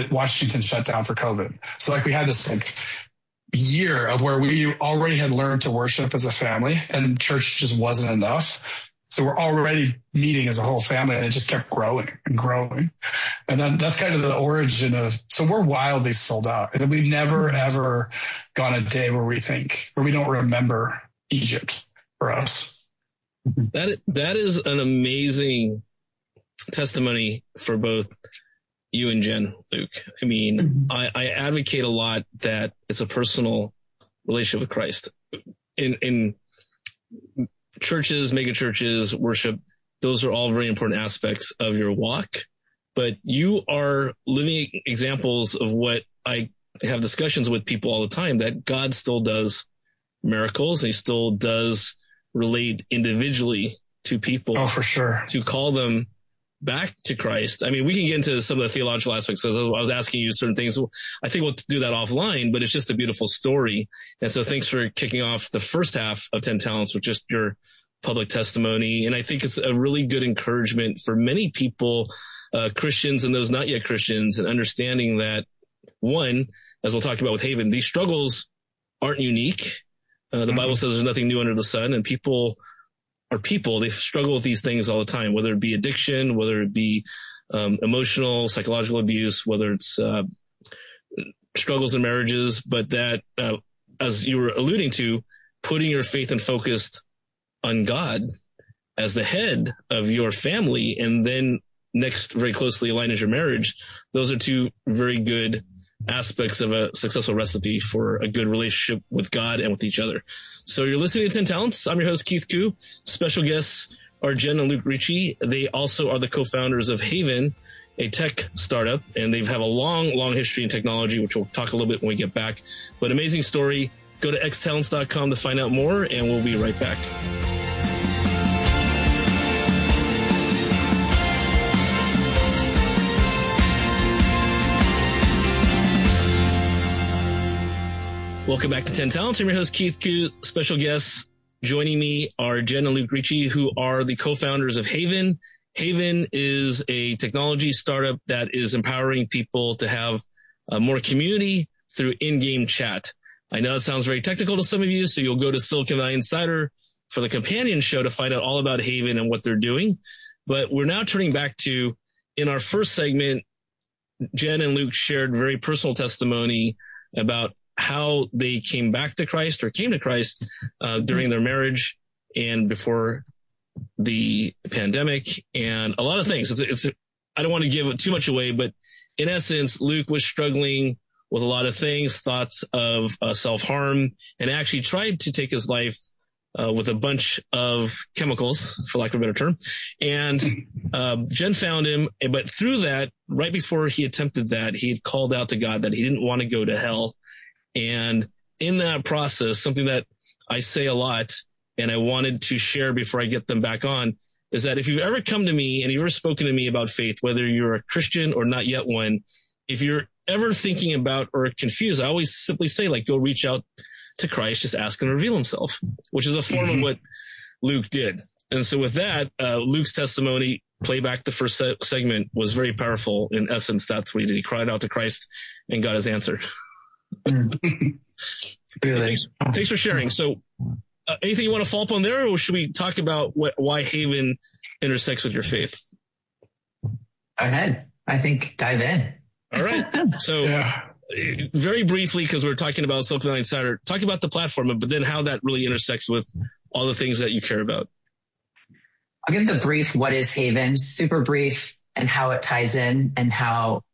that Washington shut down for COVID. So like we had this like year of where we already had learned to worship as a family, and church just wasn't enough. So we're already meeting as a whole family, and it just kept growing and growing. And then that's kind of the origin of, so we're wildly sold out. And we've never, ever gone a day where we don't remember Egypt for us. That is an amazing testimony for both you and Jen, Luke. I mean, I advocate a lot that it's a personal relationship with Christ. In churches, mega churches, worship, those are all very important aspects of your walk. But you are living examples of what I have discussions with people all the time, that God still does miracles. And he still does relate individually to people. Oh, for sure. To call them back to Christ. I mean, we can get into some of the theological aspects. So I was asking you certain things. I think we'll do that offline, but it's just a beautiful story. And so thanks for kicking off the first half of 10 Talents with just your public testimony. And I think it's a really good encouragement for many people, Christians and those not yet Christians, and understanding that, one, as we'll talk about with Haven, these struggles aren't unique. The Bible says there's nothing new under the sun, and people are people. They struggle with these things all the time, whether it be addiction, whether it be emotional, psychological abuse, whether it's struggles in marriages. But that, as you were alluding to, putting your faith and focus on God as the head of your family, and then next very closely aligned as your marriage, those are two very good aspects of a successful recipe for a good relationship with God and with each other. So you're listening to 10 Talents. I'm your host, Keith Koo. Special guests are Jen and Luke Ricci. They also are the co-founders of Haven, a tech startup, and they have a long history in technology, which we'll talk a little bit when we get back. But amazing story. Go to xtalents.com to find out more, and we'll be right back. Welcome back to 10 Talents. I'm your host, Keith Koo. Special guests joining me are Jen and Luke Ricci, who are the co-founders of Haven. Haven is a technology startup that is empowering people to have more community through in-game chat. I know it sounds very technical to some of you, so you'll go to Silicon Valley Insider for the companion show to find out all about Haven and what they're doing. But we're now turning back to, in our first segment, Jen and Luke shared very personal testimony about how they came back to Christ, or came to Christ during their marriage and before the pandemic, and a lot of things. I don't want to give too much away, but in essence, Luke was struggling with a lot of things, thoughts of self-harm, and actually tried to take his life with a bunch of chemicals, for lack of a better term. And Jen found him, but through that, right before he attempted that, he had called out to God that he didn't want to go to hell. And in that process, something that I say a lot, and I wanted to share before I get them back on, is that if you've ever come to me and you've ever spoken to me about faith, whether you're a Christian or not yet one, if you're ever thinking about or confused, I always simply say, like, go reach out to Christ, just ask him to reveal himself, which is a form of what Luke did. And so with that, Luke's testimony, play back the first segment, was very powerful. In essence, that's what he did. He cried out to Christ and got his answer. Thanks for sharing. So anything you want to follow up on there, or should we talk about why Haven intersects with your faith? Go ahead. I think dive in. All right. So very briefly, because we're talking about Silicon Valley Insider, talk about the platform, but then how that really intersects with all the things that you care about. I'll give the brief, what is Haven, super brief, and how it ties in, and how,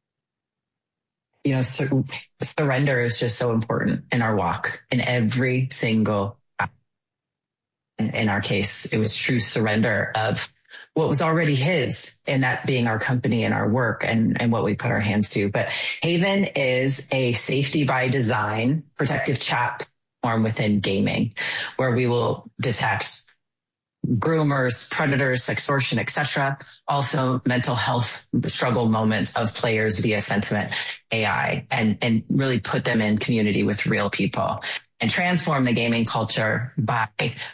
surrender is just so important in our walk, in every single. In our case, it was true surrender of what was already his, and that being our company and our work and what we put our hands to. But Haven is a safety by design protective chat platform within gaming, where we will detect groomers, predators, extortion, etc. Also mental health struggle moments of players via sentiment AI, and really put them in community with real people, and transform the gaming culture by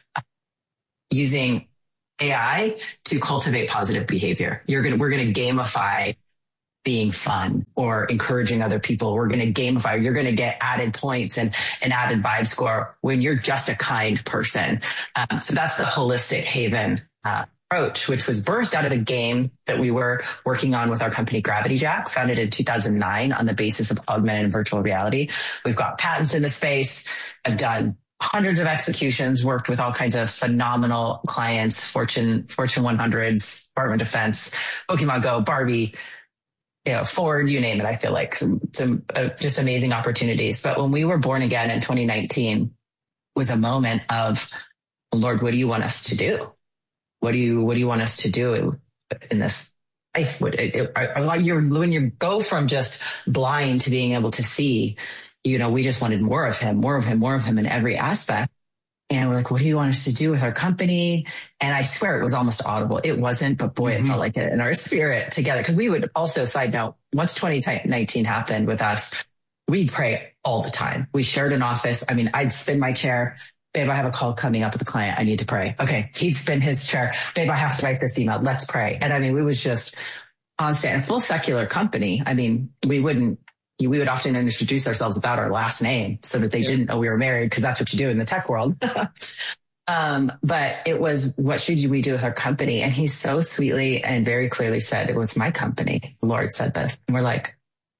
using AI to cultivate positive behavior. We're going to gamify being fun or encouraging other people. We're going to gamify. You're going to get added points and an added vibe score when you're just a kind person. So that's the holistic Haven approach, which was birthed out of a game that we were working on with our company Gravity Jack, founded in 2009 on the basis of augmented and virtual reality. We've got patents in the space. I've done hundreds of executions, worked with all kinds of phenomenal clients, Fortune 100s, Department of Defense, Pokemon Go, Barbie, Ford, you name it. I feel like some just amazing opportunities. But when we were born again in 2019 was a moment of, Lord, what do you want us to do? What do you want us to do in this life? When you go from just blind to being able to see, we just wanted more of him in every aspect. And we're like, what do you want us to do with our company? And I swear it was almost audible. It wasn't, but boy, it felt like it in our spirit together. Cause we would also, side note, once 2019 happened with us, we'd pray all the time. We shared an office. I mean, I'd spin my chair. Babe, I have a call coming up with a client. I need to pray. Okay. He'd spin his chair. Babe, I have to write this email. Let's pray. And I mean, we was just constant and full secular company. I mean, we would often introduce ourselves without our last name so that they didn't know we were married, because that's what you do in the tech world. But it was, what should we do with our company? And he so sweetly and very clearly said, it was my company. The Lord said this. And we're like,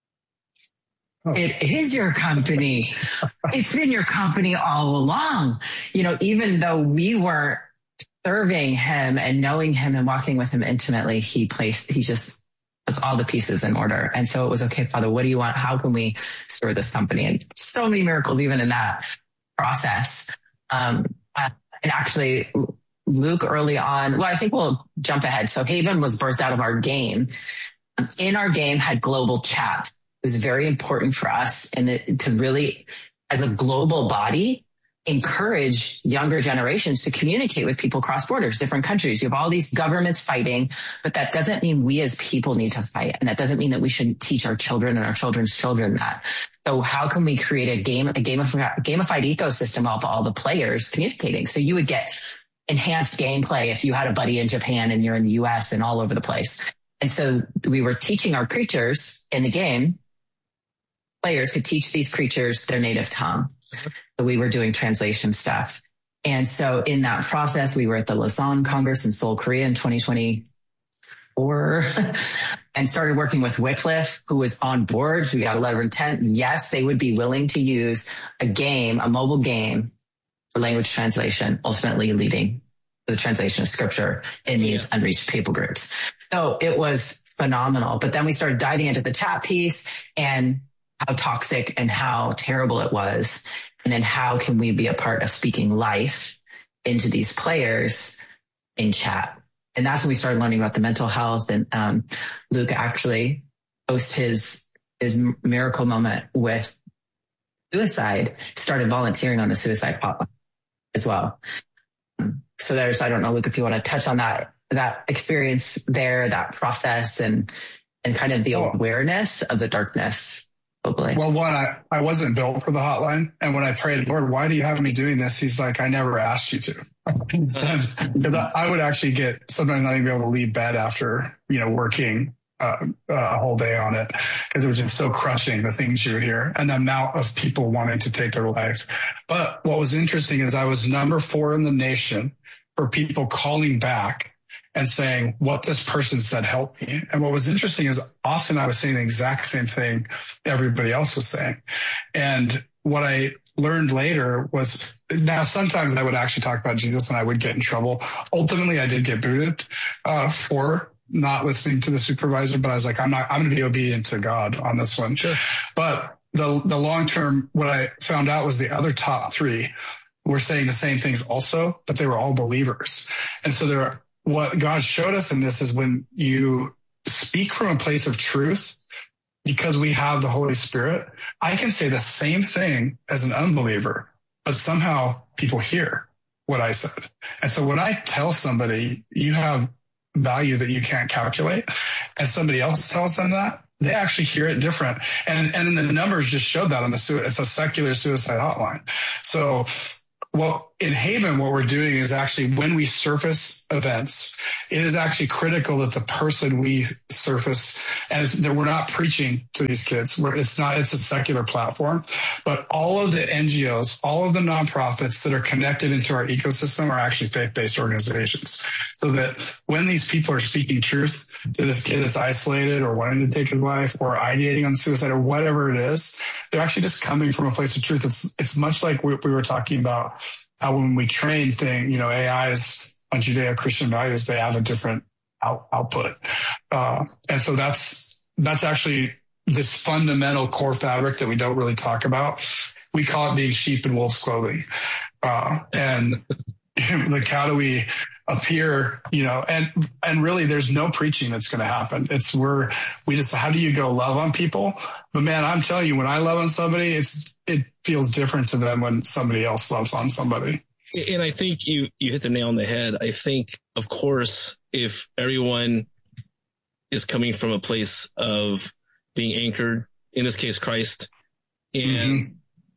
it is your company. It's been your company all along. Even though we weren't serving him and knowing him and walking with him intimately, he just puts all the pieces in order. And so it was, okay, Father, what do you want? How can we serve this company? And so many miracles even in that process. And actually, Luke early on, well, I think we'll jump ahead. So Haven was birthed out of our game. In our game had global chat. It was very important for us and to really, as a global body, encourage younger generations to communicate with people across borders, different countries. You have all these governments fighting, but that doesn't mean we as people need to fight. And that doesn't mean that we shouldn't teach our children and our children's children that. So how can we create a gamified ecosystem of all the players communicating? So you would get enhanced gameplay if you had a buddy in Japan and you're in the US and all over the place. And so we were teaching our creatures in the game. Players could teach these creatures their native tongue. So we were doing translation stuff. And so in that process, we were at the Lausanne Congress in Seoul, Korea in 2024 and started working with Wycliffe, who was on board. We got a letter of intent. Yes, they would be willing to use a mobile game for language translation, ultimately leading to the translation of scripture in these unreached people groups. So it was phenomenal. But then we started diving into the chat piece and how toxic and how terrible it was. And then how can we be a part of speaking life into these players in chat? And that's when we started learning about the mental health. And Luke actually post his miracle moment with suicide, started volunteering on the suicide hotline as well. So I don't know, Luke, if you want to touch on that experience there, that process and kind of the awareness of the darkness. Well, one, I wasn't built for the hotline. And when I prayed, Lord, why do you have me doing this? He's like, I never asked you to. Because I would actually get sometimes not even be able to leave bed after, working a whole day on it, because it was just so crushing, the things you would hear and the amount of people wanting to take their lives. But what was interesting is I was number 4 in the nation for people calling back and saying, what this person said helped me. And what was interesting is often I was saying the exact same thing everybody else was saying. And what I learned later was, now sometimes I would actually talk about Jesus and I would get in trouble. Ultimately, I did get booted for not listening to the supervisor, but I was like, I'm going to be obedient to God on this one. Sure. But the long term, what I found out was the other top 3 were saying the same things also, but they were all believers. And so what God showed us in this is when you speak from a place of truth, because we have the Holy Spirit, I can say the same thing as an unbeliever, but somehow people hear what I said. And so when I tell somebody you have value that you can't calculate and somebody else tells them that, they actually hear it different. And the numbers just showed that on it's a secular suicide hotline. So Well, in Haven, what we're doing is actually when we surface events, it is actually critical that the person we surface, and that we're not preaching to these kids. It's a secular platform, but all of the NGOs, all of the nonprofits that are connected into our ecosystem are actually faith-based organizations. So that when these people are speaking truth to this kid that's isolated or wanting to take his life or ideating on suicide or whatever it is, they're actually just coming from a place of truth. It's much like we were talking about how when we train AIs on Judeo-Christian values, they have a different output. And so that's actually this fundamental core fabric that we don't really talk about. We call it being sheep in wolf's clothing. And like, how do we appear, and really there's no preaching that's going to happen. How do you go love on people? But man, I'm telling you, when I love on somebody, it feels different to them when somebody else loves on somebody. And I think you hit the nail on the head. I think, of course, if everyone is coming from a place of being anchored, in this case, Christ, and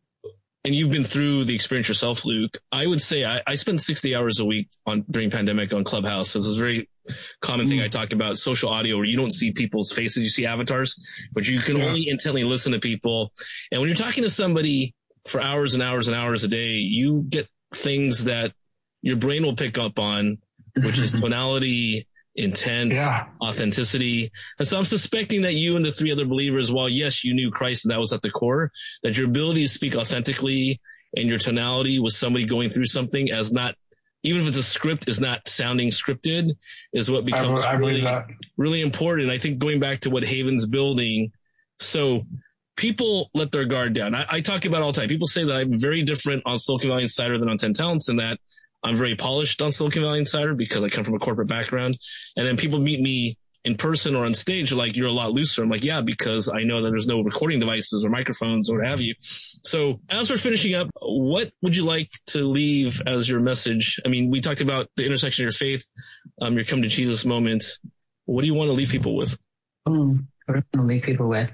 you've been through the experience yourself, Luke, I would say I spend 60 hours a week during pandemic on Clubhouse. This is a very common thing I talk about, social audio, where you don't see people's faces, you see avatars, but you can only intently listen to people. And when you're talking to somebody for hours and hours and hours a day, you get things that your brain will pick up on, which is tonality, intent, authenticity. And so I'm suspecting that you and the three other believers, while yes, you knew Christ and that was at the core, that your ability to speak authentically and your tonality with somebody going through something as not, even if it's a script, is not sounding scripted, is what becomes really important. I think going back to what Haven's building, so people let their guard down. I talk about it all the time. People say that I'm very different on Silicon Valley Insider than on 10 Talents, and that I'm very polished on Silicon Valley Insider because I come from a corporate background. And then people meet me in person or on stage, like, you're a lot looser. I'm like, yeah, because I know that there's no recording devices or microphones or what have you. So as we're finishing up, what would you like to leave as your message? I mean, we talked about the intersection of your faith, your come to Jesus moment. What do you want to leave people with? What do I want to leave people with?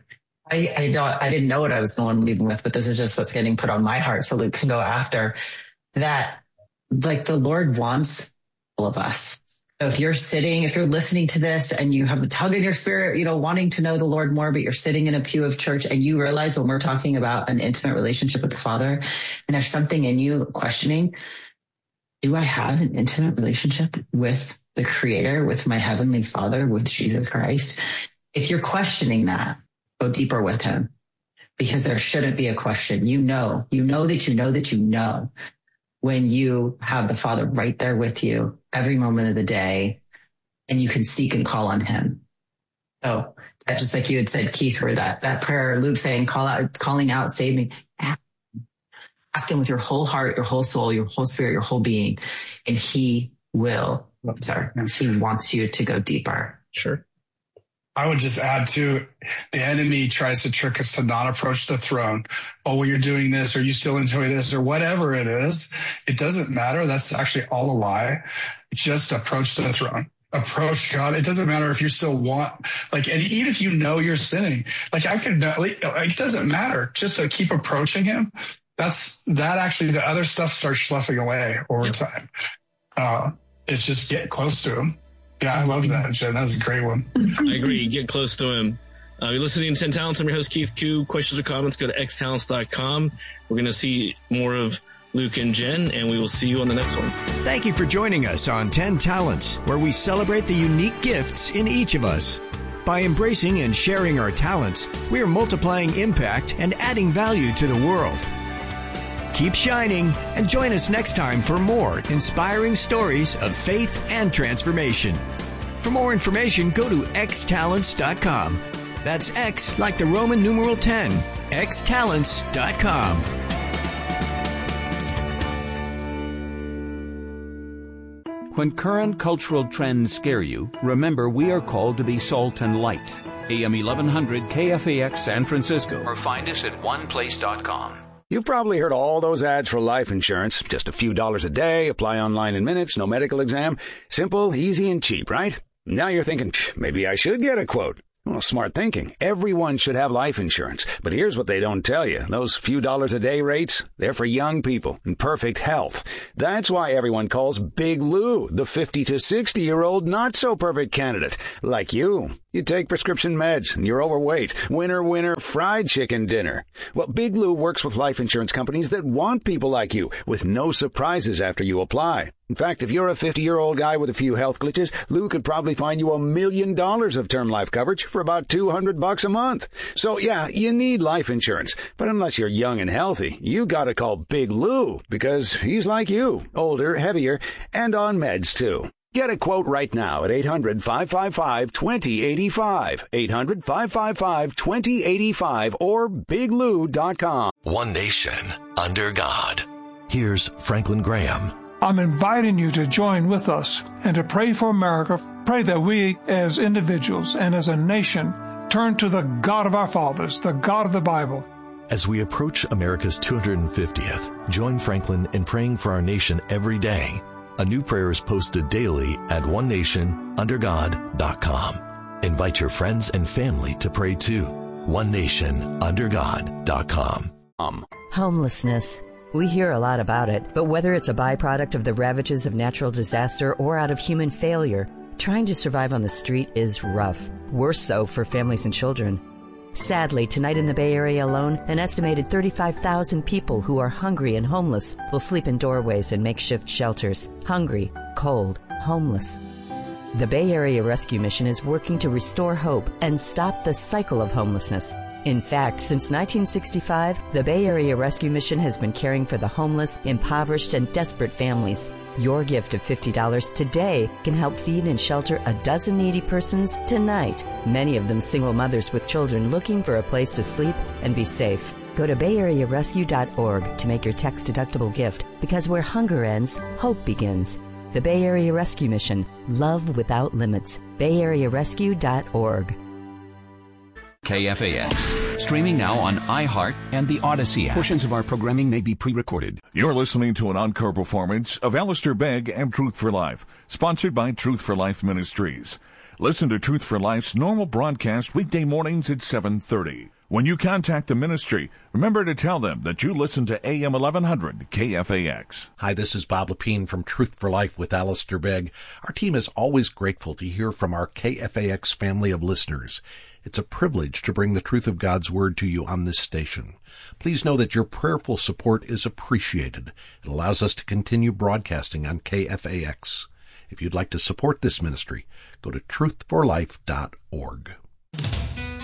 I didn't know what I was the one leaving with, but this is just what's getting put on my heart. So Luke can go after that. Like, the Lord wants all of us. So if you're listening to this and you have a tug in your spirit, wanting to know the Lord more, but you're sitting in a pew of church and you realize when we're talking about an intimate relationship with the Father, and there's something in you questioning, do I have an intimate relationship with the Creator, with my Heavenly Father, with Jesus Christ? If you're questioning that, go deeper with Him, because there shouldn't be a question. You know when you have the Father right there with you every moment of the day, and you can seek and call on Him. So that, just like you had said, Keith, where that prayer, Luke saying, calling out, save me. Ask Him with your whole heart, your whole soul, your whole spirit, your whole being, and He will. He wants you to go deeper. Sure. I would just add to, the enemy tries to trick us to not approach the throne. Oh, well, you're doing this, or you still enjoy this, or whatever it is. It doesn't matter. That's actually all a lie. Just approach the throne. Approach God. It doesn't matter if you still and even if you're sinning, it doesn't matter. Just to keep approaching Him. Actually, the other stuff starts sloughing away over time. It's just get close to Him. Yeah, I love that, Jen. That was a great one. I agree. Get close to Him. You're listening to 10 Talents. I'm your host, Keith Koo. Questions or comments, go to xtalents.com. We're going to see more of Luke and Jen, and we will see you on the next one. Thank you for joining us on 10 Talents, where we celebrate the unique gifts in each of us. By embracing and sharing our talents, we are multiplying impact and adding value to the world. Keep shining and join us next time for more inspiring stories of faith and transformation. For more information, go to xtalents.com. That's X like the Roman numeral 10, xtalents.com. When current cultural trends scare you, remember we are called to be salt and light. AM 1100 KFAX San Francisco. Or find us at oneplace.com. You've probably heard all those ads for life insurance. Just a few dollars a day, apply online in minutes, no medical exam. Simple, easy, and cheap, right? Now you're thinking, maybe I should get a quote. Well, smart thinking. Everyone should have life insurance. But here's what they don't tell you. Those few dollars a day rates, they're for young people in perfect health. That's why everyone calls Big Lou the 50 to 60-year-old not-so-perfect candidate. Like you. You take prescription meds and you're overweight. Winner, fried chicken dinner. Well, Big Lou works with life insurance companies that want people like you with no surprises after you apply. In fact, if you're a 50-year-old guy with a few health glitches, Lou could probably find you $1 million of term life coverage for about $200 a month. So yeah, you need life insurance. But unless you're young and healthy, you gotta call Big Lou because he's like you, older, heavier, and on meds too. Get a quote right now at 800-555-2085, 800-555-2085, or biglou.com. One nation under God. Here's Franklin Graham. I'm inviting you to join with us and to pray for America. Pray that we as individuals and as a nation turn to the God of our fathers, the God of the Bible. As we approach America's 250th, join Franklin in praying for our nation every day. A new prayer is posted daily at onenationundergod.com. Invite your friends and family to pray too. onenationundergod.com. Homelessness. We hear a lot about it, but whether it's a byproduct of the ravages of natural disaster or out of human failure, trying to survive on the street is rough. Worse so for families and children. Sadly, tonight in the Bay Area alone, an estimated 35,000 people who are hungry and homeless will sleep in doorways and makeshift shelters. Hungry, cold, homeless. The Bay Area Rescue Mission is working to restore hope and stop the cycle of homelessness. In fact, since 1965, the Bay Area Rescue Mission has been caring for the homeless, impoverished, and desperate families. Your gift of $50 today can help feed and shelter a dozen needy persons tonight, many of them single mothers with children looking for a place to sleep and be safe. Go to bayarearescue.org to make your tax-deductible gift, because where hunger ends, hope begins. The Bay Area Rescue Mission. Love without limits. bayarearescue.org. KFAX. Streaming now on iHeart and the Odyssey app. Portions of our programming may be pre-recorded. You're listening to an encore performance of Alistair Begg and Truth for Life, sponsored by Truth for Life Ministries. Listen to Truth for Life's normal broadcast weekday mornings at 7:30. When you contact the ministry, remember to tell them that you listen to AM 1100 KFAX. Hi, this is Bob Lepine from Truth for Life with Alistair Begg. Our team is always grateful to hear from our KFAX family of listeners. It's a privilege to bring the truth of God's Word to you on this station. Please know that your prayerful support is appreciated. It allows us to continue broadcasting on KFAX. If you'd like to support this ministry, go to truthforlife.org.